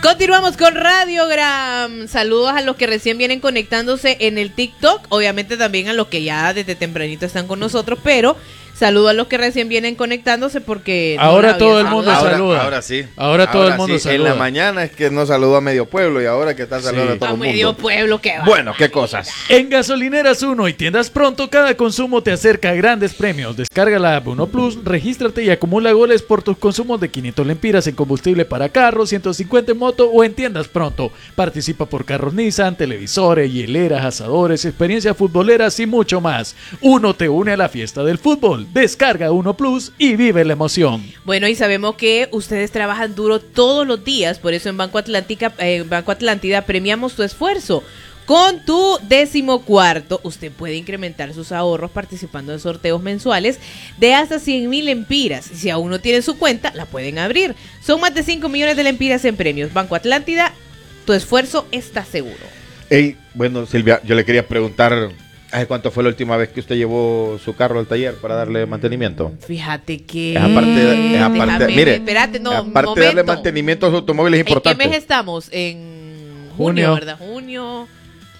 Continuamos con Radiogram. Saludos a los que recién vienen conectándose en el TikTok. Obviamente también a los que ya desde tempranito están con nosotros, pero saludo a los que recién vienen conectándose porque... Ahora todo el mundo saluda. Ahora sí. Ahora todo el mundo saluda. En la mañana es que no saludó a medio pueblo y ahora que está saludando a todo el mundo. A medio pueblo, ¿qué va? Bueno, qué cosas. En Gasolineras 1 y Tiendas Pronto, cada consumo te acerca a grandes premios. Descarga la app 1 Plus, regístrate y acumula goles por tus consumos de 500 lempiras en combustible para carros, 150 en moto o en Tiendas Pronto. Participa por carros Nissan, televisores, hieleras, asadores, experiencias futboleras y mucho más. Uno te une a la fiesta del fútbol. Descarga 1 Plus y vive la emoción. Bueno, y sabemos que ustedes trabajan duro todos los días, por eso en Banco Atlántida premiamos tu esfuerzo. Con tu 14º, usted puede incrementar sus ahorros participando en sorteos mensuales de hasta 100,000 lempiras. Si aún no tienen su cuenta, la pueden abrir. Son más de 5 millones de lempiras en premios. Banco Atlántida, tu esfuerzo está seguro. Bueno, Silvia, yo le quería preguntar, ¿hace cuánto fue la última vez que usted llevó su carro al taller para darle mantenimiento? Fíjate que... Mire, espérate, no, aparte de darle mantenimiento a su automóvil es importante. ¿En qué mes estamos? En junio, ¿verdad? Junio...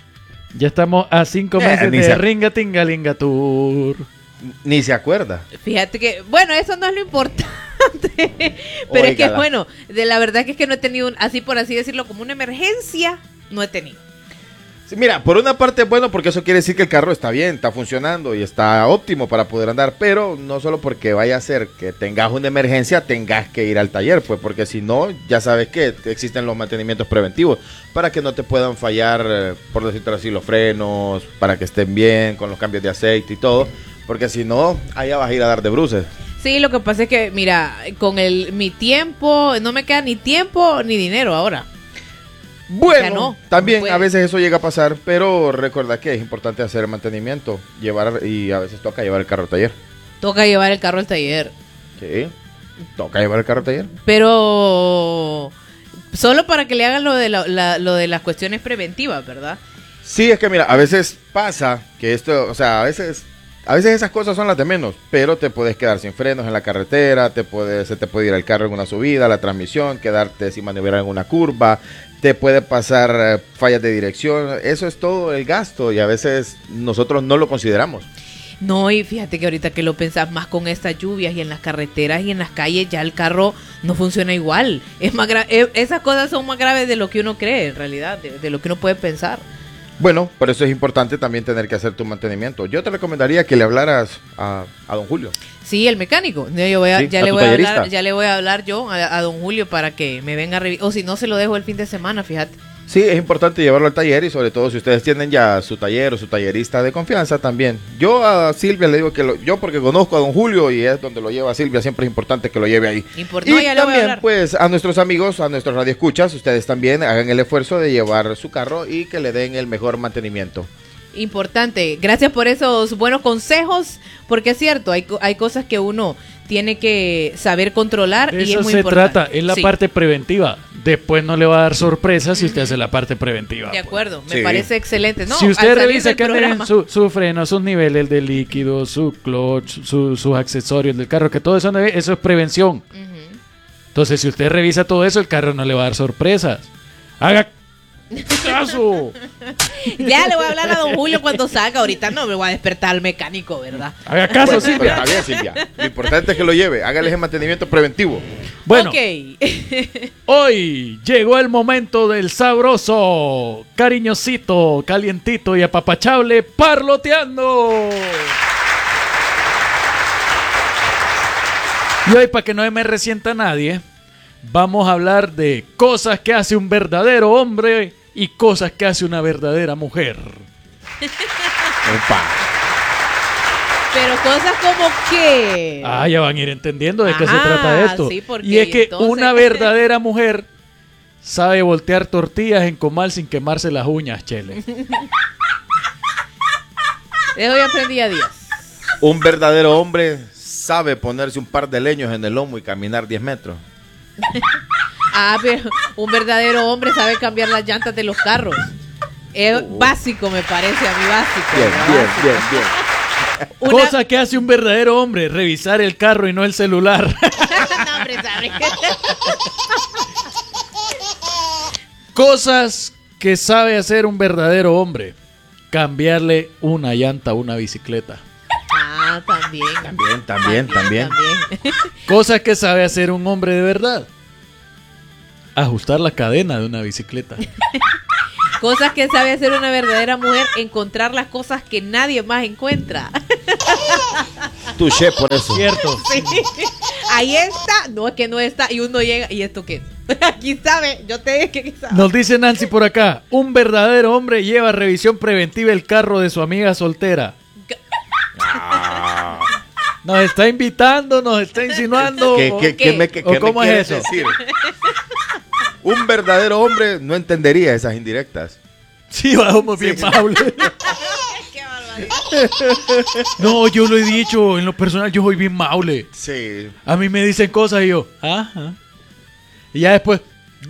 Ya estamos a 5 meses de Ringa Tingalinga Tour. Ni se acuerda. Fíjate que, bueno, eso no es lo importante. Pero es que, bueno, de la verdad que es que no he tenido, así por así decirlo, como una emergencia, no he tenido. Sí, mira, por una parte es bueno porque eso quiere decir que el carro está bien, está funcionando y está óptimo para poder andar, pero no solo porque vaya a ser que tengas una emergencia, tengas que ir al taller, pues porque si no, ya sabes que existen los mantenimientos preventivos para que no te puedan fallar, por decirlo así, los frenos, para que estén bien con los cambios de aceite y todo, porque si no, allá vas a ir a dar de bruces. Sí, lo que pasa es que, mira, con mi tiempo, no me queda ni tiempo ni dinero ahora. Bueno, no, también no a veces eso llega a pasar, pero recuerda que es importante hacer mantenimiento, y a veces toca llevar el carro al taller. Toca llevar el carro al taller. Sí, toca llevar el carro al taller. Pero solo para que le hagan lo de las cuestiones preventivas, ¿verdad? Sí, es que mira, a veces pasa que esto, o sea, a veces esas cosas son las de menos, pero te puedes quedar sin frenos en la carretera, se te puede ir el carro en una subida, la transmisión, quedarte sin maniobrar en una curva, te puede pasar fallas de dirección, eso es todo el gasto y a veces nosotros no lo consideramos. No, y fíjate que ahorita que lo pensás más con estas lluvias y en las carreteras y en las calles, ya el carro no funciona igual. Es más esas cosas son más graves de lo que uno cree, en realidad, de lo que uno puede pensar. Bueno, por eso es importante también tener que hacer tu mantenimiento. Yo te recomendaría que le hablaras a don Julio. Sí, el mecánico. Ya le voy a hablar yo a don Julio para que me venga a revisar. O si no, se lo dejo el fin de semana, fíjate. Sí, es importante llevarlo al taller y sobre todo si ustedes tienen ya su taller o su tallerista de confianza también. Yo a Silvia le digo yo porque conozco a don Julio y es donde lo lleva Silvia, siempre es importante que lo lleve ahí. Y también pues a nuestros amigos, a nuestros radioescuchas, ustedes también hagan el esfuerzo de llevar su carro y que le den el mejor mantenimiento. Importante, gracias por esos buenos consejos, porque es cierto, hay cosas que uno tiene que saber controlar y es muy importante. Eso se trata, es la parte preventiva. Después no le va a dar sorpresas si usted hace la parte preventiva. De acuerdo, me parece excelente. No, si usted revisa que anden su freno, sus niveles de líquido, su clutch, sus accesorios del carro, que todo eso es prevención. Entonces, si usted revisa todo eso, el carro no le va a dar sorpresas. Haga caso. Ya le voy a hablar a don Julio cuando salga. Ahorita no me voy a despertar al mecánico, ¿verdad? Haga caso, Silvia. Está bien, Silvia. Lo importante es que lo lleve. Hágale ese mantenimiento preventivo. Bueno, hoy llegó el momento del sabroso, cariñosito, calientito y apapachable parloteando. Y hoy, para que no me resienta nadie, vamos a hablar de cosas que hace un verdadero hombre y cosas que hace una verdadera mujer. Opa. Pero cosas como que... Ya van a ir entendiendo de qué se trata esto. Sí, y es que una verdadera mujer sabe voltear tortillas en comal sin quemarse las uñas, Chele. Eso ya aprendí a días. Un verdadero hombre sabe ponerse un par de leños en el lomo y caminar 10 metros. Pero un verdadero hombre sabe cambiar las llantas de los carros. Es básico, me parece a mí, básico. Bien. Cosa que hace un verdadero hombre, revisar el carro y no el celular. No, hombre, sabe. Cosas que sabe hacer un verdadero hombre. Cambiarle una llanta a una bicicleta. Ah, también. También. Cosas que sabe hacer un hombre de verdad. Ajustar la cadena de una bicicleta. Cosas que sabe hacer una verdadera mujer, encontrar las cosas que nadie más encuentra. Touché por eso. Cierto. Sí. Ahí está, no es que no está, y uno llega, ¿y esto qué? Aquí sabe, yo te dije que sabe. Nos dice Nancy por acá, un verdadero hombre lleva a revisión preventiva el carro de su amiga soltera. Nos está invitando, nos está insinuando. ¿Cómo es eso? Decir? Un verdadero hombre no entendería esas indirectas. Sí, vamos bien, Maule. Qué barbaridad. No, yo lo he dicho, en lo personal yo soy bien Maule. Sí. A mí me dicen cosas y yo, ajá. Y ya después,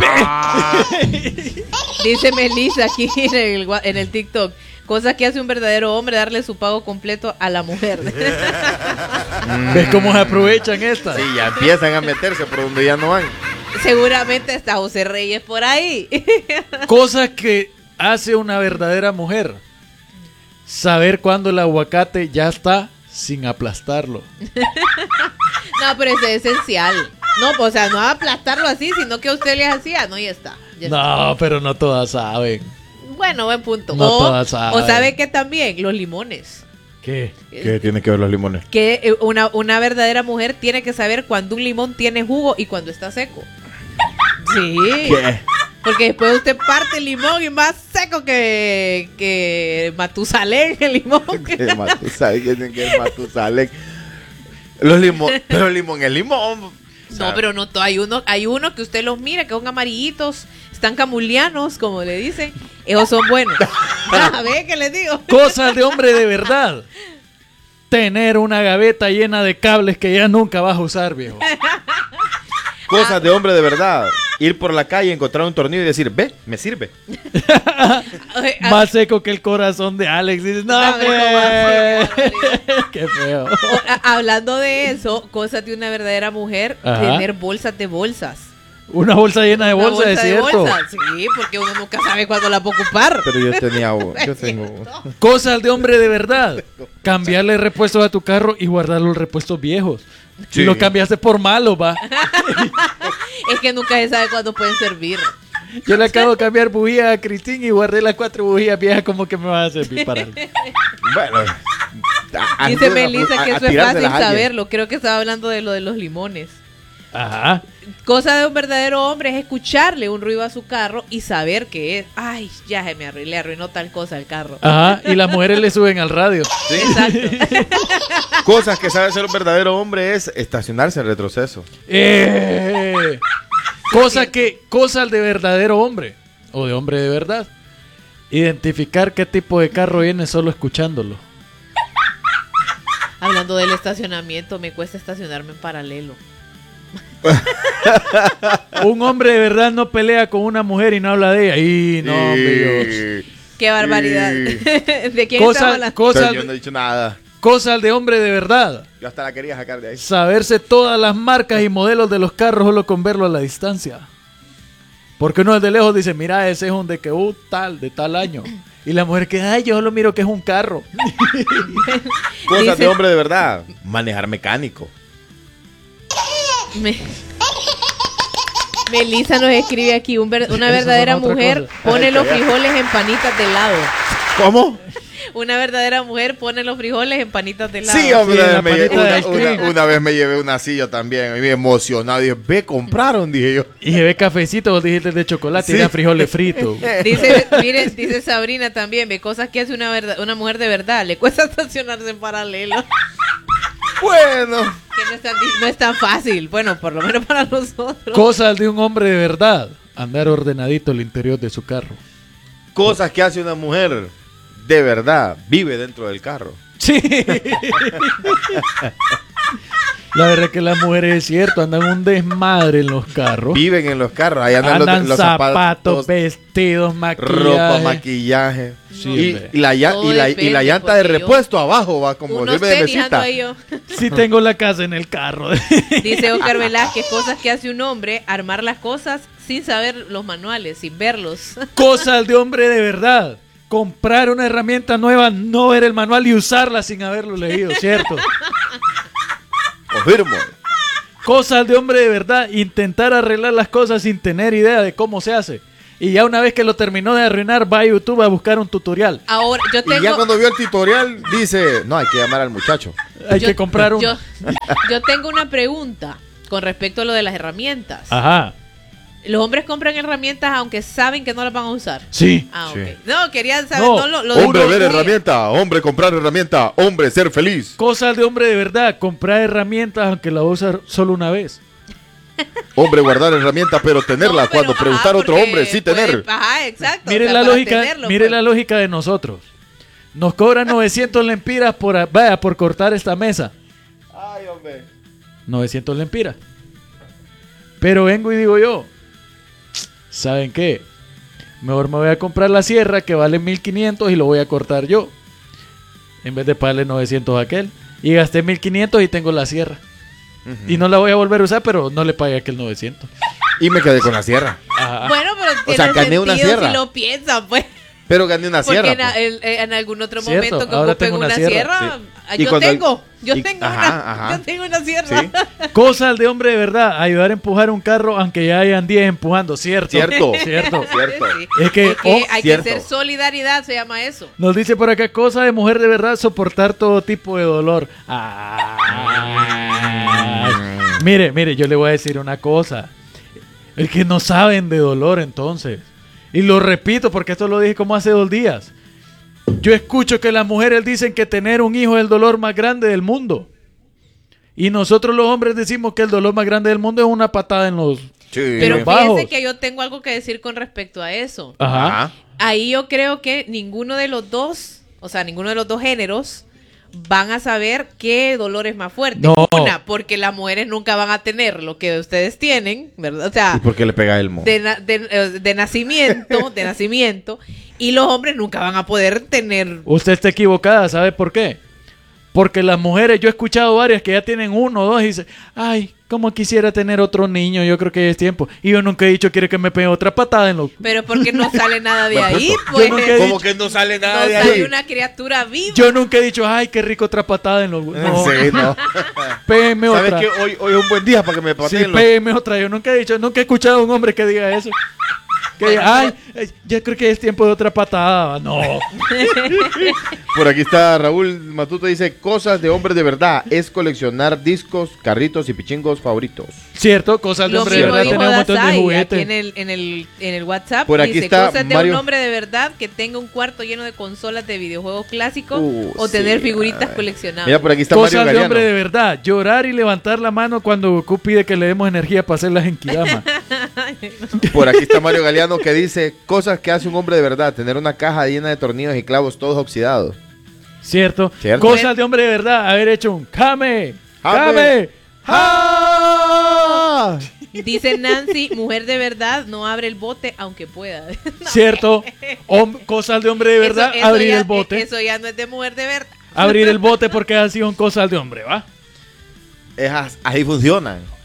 Dice Melissa aquí en el TikTok. Cosa que hace un verdadero hombre, darle su pago completo a la mujer. ¿ves cómo se aprovechan estas? Sí, ya empiezan a meterse por donde ya no van. Seguramente está José Reyes por ahí. Cosas que hace una verdadera mujer. Saber cuándo el aguacate ya está sin aplastarlo. No, pero eso es esencial. No, o sea, no aplastarlo así, sino que usted le hacía, no, ya está. No, pero no todas saben. Bueno, buen punto. No todas saben. O sabe que también los limones. ¿Qué? ¿Qué tiene que ver los limones? Que una verdadera mujer tiene que saber cuando un limón tiene jugo y cuando está seco. Sí. ¿Qué? Porque después usted parte el limón y más seco que Matusalén el limón. ¿Qué Matusalén? ¿Qué tiene que ver Matusalén? Los limones, pero el limón es limón. O sea, No, pero no, hay uno que usted los mira, que son amarillitos, están camulianos, como le dicen. Esos son buenos. A ver, ¿qué les digo? Cosas de hombre de verdad. Tener una gaveta llena de cables que ya nunca vas a usar, viejo. Cosas de hombre de verdad. Ir por la calle, encontrar un tornillo y decir, ve, me sirve. Más seco que el corazón de Alex. Dices, no, A ver, ¿cómo así? qué feo. Hablando de eso, cosas de una verdadera mujer, Ajá. tener bolsas de bolsas. Una bolsa llena de Una bolsas, es bolsa de cierto. bolsas, sí, porque uno nunca sabe cuándo la puede ocupar. Pero yo tengo. Cosas de hombre de verdad. Cambiarle repuestos a tu carro y guardar los repuestos viejos. Si Sí. lo cambiaste por malo, va. Es que nunca se sabe cuándo pueden servir. Yo le acabo de cambiar bujía a Cristín y guardé las 4 bujías viejas como que me van a servir para algo. Bueno. Dice Melissa que eso es fácil tirárselas a alguien. saberlo. Creo que estaba hablando de lo de los limones. Ajá. Cosa de un verdadero hombre es escucharle un ruido a su carro y saber que es. Ay, ya le arruinó tal cosa al carro. Ajá. Y las mujeres le suben al radio. Sí. Exacto. Cosas que sabe ser un verdadero hombre es estacionarse en retroceso. Cosas de verdadero hombre o de hombre de verdad. Identificar qué tipo de carro viene solo escuchándolo. Hablando del estacionamiento, me cuesta estacionarme en paralelo. Un hombre de verdad no pelea con una mujer y no habla de ella. Y no, hombre, Dios. Qué barbaridad. ¿De quién estamos hablando? Cosas Yo no he dicho nada. Cosas de hombre de verdad. Yo hasta la quería sacar de ahí. Saberse todas las marcas y modelos de los carros solo con verlo a la distancia. Porque uno desde lejos dice, mira, ese es un de que tal, de tal año. Y la mujer que, ay, yo solo miro que es un carro. Cosas Dice- de hombre de verdad. Manejar mecánico. Melissa nos escribe aquí, una Eso verdadera son otra mujer cosa. pone los frijoles en panitas de helado. ¿Cómo? Una verdadera mujer pone los frijoles en panitas de helado. Sí, hombre, Sí, la panita de ice cream. una vez me llevé una silla también. Y me emocionado. Dije, ve, compraron, dije yo. Y se ve cafecito, vos dijiste de chocolate y Sí. era frijoles fritos. Dice Sabrina también, ve cosas que hace una mujer de verdad. Le cuesta estacionarse en paralelo. Bueno. Que no es tan fácil. Bueno, por lo menos para nosotros. Cosas de un hombre de verdad. Andar ordenadito el interior de su carro. Cosas que hace una mujer de verdad. Vive dentro del carro. Sí. La verdad que las mujeres, es cierto, andan un desmadre en los carros. Viven en los carros, ahí andan, Andan los zapatos, vestidos, maquillaje. ropa, maquillaje. Sí, y, hombre. y la, Todo y la depende, llanta de porque yo- repuesto abajo va como Unos sirve de tenis ando mesita. ahí yo. Sí tengo la casa en el carro. Dice Oscar Velázquez, cosas que hace un hombre, armar las cosas sin saber los manuales, sin verlos. Cosas de hombre de verdad. Comprar una herramienta nueva, no ver el manual y usarla sin haberlo leído, ¿cierto? Confirmo. Cosas de hombre de verdad, intentar arreglar las cosas sin tener idea de cómo se hace. Y ya una vez que lo terminó de arruinar, va a YouTube a buscar un tutorial. Ahora, yo Y ya tengo... cuando vio el tutorial, dice, no, hay que llamar al muchacho. Hay yo- que comprar un... yo tengo una pregunta con respecto a lo de las herramientas. Ajá, Los hombres compran herramientas aunque saben que no las van a usar. sí. Ah, Sí. ok. No, quería saber. No, No, lo Hombre, digo ver muy- herramienta. Hombre, comprar herramienta. Hombre, ser feliz. Cosas de hombre de verdad, comprar herramientas aunque la usa solo una vez. Hombre, guardar herramienta, pero tenerla. No, pero, cuando preguntar a otro porque hombre, sí puede- tener. Ajá, exacto. Mire o sea, la para lógica, tenerlo, mire pues. la lógica de nosotros. Nos cobran 900 lempiras por cortar esta mesa. Ay, hombre. 900 lempiras. Pero vengo y digo yo, ¿saben qué? Mejor me voy a comprar la sierra que vale 1500 y lo voy a cortar yo. En vez de pagarle 900 a aquel. Y gasté 1500 y tengo la sierra. Y no la voy a volver a usar, pero no le pagué aquel 900. Y me quedé con la sierra. Ajá. Bueno, pero tiene sea, gané una sentido sierra. si lo piensan, pues. Pero gané una Porque sierra. en algún otro Cierto, momento que ahora ocupen tengo una una sierra, sierra, sí. ah, Y yo cuando tengo ajá, ajá. yo tengo una sierra. Sí. Cosas de hombre de verdad, ayudar a empujar un carro aunque ya hayan 10 empujando, ¿cierto? Cierto. Cierto. Cierto. Sí. Es que, hay cierto. que ser solidaridad, se llama eso. Nos dice por acá, cosa de mujer de verdad, soportar todo tipo de dolor. Mire, yo le voy a decir una cosa. El que no saben de dolor entonces. Y lo repito porque esto lo dije como hace 2 días. Yo escucho que las mujeres dicen que tener un hijo es el dolor más grande del mundo. Y nosotros los hombres decimos que el dolor más grande del mundo es una patada en los... Sí. Pero los bajos. fíjense que yo tengo algo que decir con respecto a eso. Ajá. Ajá. Ahí yo creo que ninguno de los dos, o sea, ninguno de los dos géneros van a saber qué dolor es más fuerte. No. Una, porque las mujeres nunca van a tener lo que ustedes tienen, ¿verdad? O sea, ¿Y por qué le pega el mo? de nacimiento, y los hombres nunca van a poder tener. Usted está equivocada, ¿sabe por qué? Porque las mujeres, yo he escuchado varias que ya tienen 1 o 2 y dicen, ay, como quisiera tener otro niño, yo creo que ya es tiempo. Y yo nunca he dicho, quiere que me pegue otra patada en los... Pero porque no sale nada de Bueno, ahí, yo pues. nunca he Como que no sale No nada de sale ahí. una criatura viva. Yo nunca he dicho, ay, qué rico otra patada en los... No, Sí, no. pégueme ¿Sabes otra. que hoy es un buen día para que me Sí, pateen los... pégueme otra. Yo nunca he dicho, nunca he escuchado a un hombre que diga eso. Que diga, ay, ya creo que es tiempo de otra patada. No. Por aquí está Raúl Matuto, dice, cosas de hombres de verdad es coleccionar discos, carritos y pichingos favoritos. Cierto, cosas de Lo hombre de mismo verdad, dijo tener un montón de Dasai aquí juguetes. en el WhatsApp. Por aquí dice está cosas de Mario. un hombre de verdad que tenga un cuarto lleno de consolas de videojuegos clásicos o Sí, tener figuritas ay. coleccionables. Mira, por aquí está Cosas Mario de hombre de Galeano. verdad, llorar y levantar la mano cuando Goku pide que le demos energía para hacer las enkidama. Por aquí está Mario Galeano que dice, cosas que hace un hombre de verdad, tener una caja llena de tornillos y clavos todos oxidados. ¿Cierto? Cierto. Cosas de hombre de verdad, haber hecho un Kame, Kame, ¡Ah! Dice Nancy, mujer de verdad no abre el bote aunque pueda. No, ¿cierto? Cosas de hombre de verdad, eso abrir ya- el bote. Eso ya no es de mujer de verdad. Abrir el bote porque así son cosas de hombre, ¿va? Ahí funcionan.